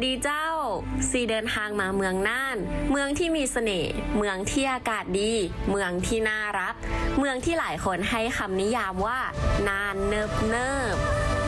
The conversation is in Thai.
ดีเจ้าซีเดินทางมาเมืองน่านเมืองที่มีเสน่ห์เมืองที่อากาศดีเมืองที่น่ารักเมืองที่หลายคนให้คำนิยามว่าน่านเนิบ